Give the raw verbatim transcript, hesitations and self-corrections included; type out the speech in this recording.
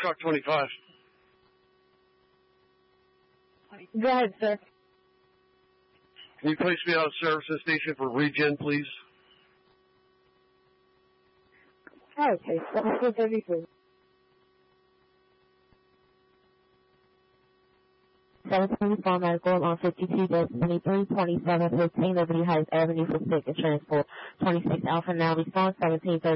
truck twenty-five. Go ahead, sir. Can you place me on a service station for regen, please? Okay, seven thirty-three. seven twenty-four medical on fifty-two twenty-three twenty-seven fifteen Liberty Heights Avenue for Sick and Transport. twenty-six Alpha now response seventeen thirty.